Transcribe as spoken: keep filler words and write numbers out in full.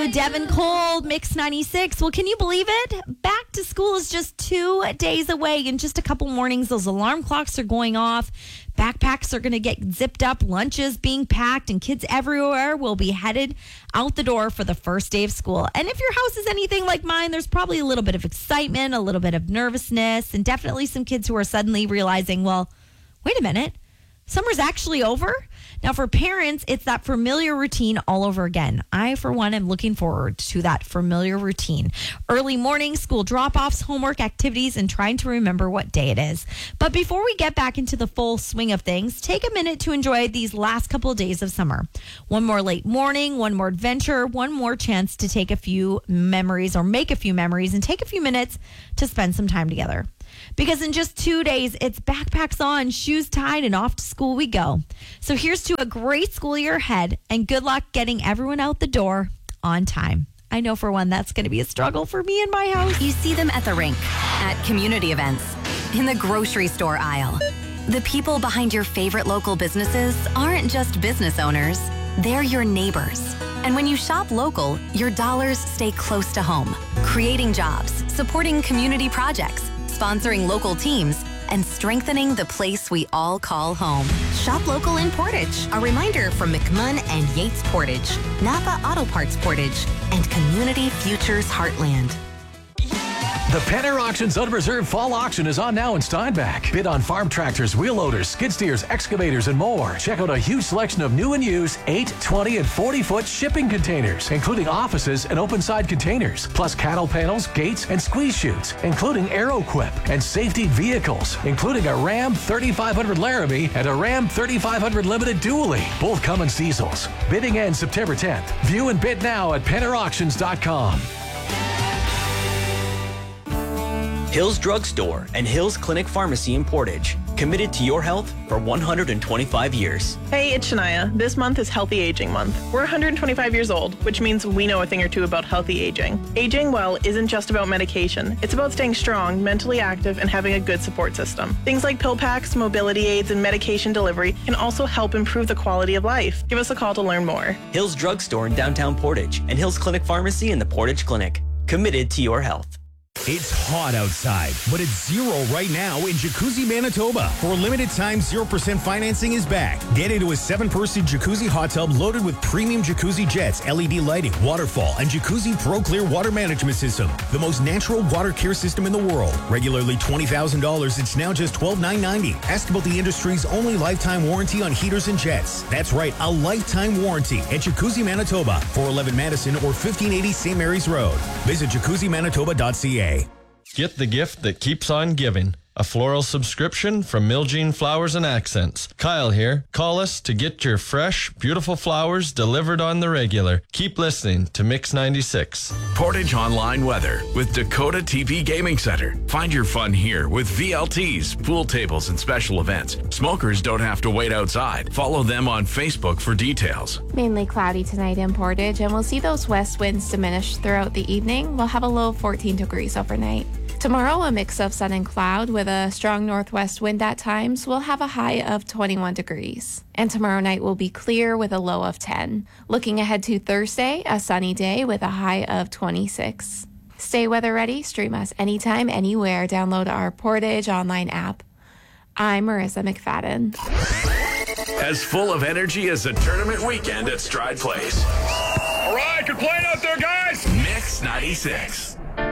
Devin Cole, Mix ninety-six. Well, can you believe it? Back to school is just two days away. In just a couple mornings, those alarm clocks are going off. Backpacks are going to get zipped up, lunches being packed, and kids everywhere will be headed out the door for the first day of school. And if your house is anything like mine, there's probably a little bit of excitement, a little bit of nervousness, and definitely some kids who are suddenly realizing, well, wait a minute, summer's actually over? Now, for parents, it's that familiar routine all over again. I, for one, am looking forward to that familiar routine. Early morning, school drop-offs, homework activities, and trying to remember what day it is. But before we get back into the full swing of things, take a minute to enjoy these last couple of days of summer. One more late morning, one more adventure, one more chance to take a few memories or make a few memories and take a few minutes to spend some time together. Because in just two days, it's backpacks on, shoes tied, and off to school we go. So here's to a great school year ahead, and good luck getting everyone out the door on time. I know for one, that's going to be a struggle for me in my house. You see them at the rink, at community events, in the grocery store aisle. The people behind your favorite local businesses aren't just business owners, they're your neighbors. And when you shop local, your dollars stay close to home, creating jobs, supporting community projects, sponsoring local teams, and strengthening the place we all call home. Shop local in Portage. A reminder from McMunn and Yates Portage, Napa Auto Parts Portage, and Community Futures Heartland. The Penner Auctions Unreserved Fall Auction is on now in Steinbach. Bid on farm tractors, wheel loaders, skid steers, excavators, and more. Check out a huge selection of new and used eight, twenty, and forty-foot shipping containers, including offices and open-side containers, plus cattle panels, gates, and squeeze chutes, including AeroQuip, and safety vehicles, including a Ram thirty-five hundred Laramie and a Ram thirty-five hundred Limited Dually, both Cummins diesels. Bidding ends September tenth. View and bid now at penner auctions dot com. Hills Drug Store and Hills Clinic Pharmacy in Portage. Committed to your health for one hundred twenty-five years. Hey, it's Shania. This month is Healthy Aging Month. We're one hundred twenty-five years old, which means we know a thing or two about healthy aging. Aging well isn't just about medication. It's about staying strong, mentally active, and having a good support system. Things like pill packs, mobility aids, and medication delivery can also help improve the quality of life. Give us a call to learn more. Hills Drug Store in downtown Portage and Hills Clinic Pharmacy in the Portage Clinic. Committed to your health. It's hot outside, but it's zero right now in Jacuzzi, Manitoba. For a limited time, zero percent financing is back. Get into a seven-person jacuzzi hot tub loaded with premium jacuzzi jets, L E D lighting, waterfall, and Jacuzzi Pro Clear water management system. The most natural water care system in the world. Regularly twenty thousand dollars, it's now just twelve thousand nine hundred ninety dollars. Ask about the industry's only lifetime warranty on heaters and jets. That's right, a lifetime warranty at Jacuzzi, Manitoba, four eleven Madison or fifteen eighty Saint Mary's Road. Visit jacuzzi manitoba dot c a. Get the gift that keeps on giving. A floral subscription from Miljean Flowers and Accents. Kyle here. Call us to get your fresh, beautiful flowers delivered on the regular. Keep listening to Mix ninety-six. Portage Online Weather with Dakota T P Gaming Center. Find your fun here with V L Ts, pool tables, and special events. Smokers don't have to wait outside. Follow them on Facebook for details. Mainly cloudy tonight in Portage, and we'll see those west winds diminish throughout the evening. We'll have a low of fourteen degrees overnight. Tomorrow, a mix of sun and cloud with a strong northwest wind at times. We'll have a high of twenty-one degrees. And tomorrow night will be clear with a low of ten. Looking ahead to Thursday, a sunny day with a high of twenty-six. Stay weather ready. Stream us anytime, anywhere. Download our Portage online app. I'm Marissa McFadden. As full of energy as a tournament weekend at Stride Place. All right, good playing out there, guys. Mix ninety-six.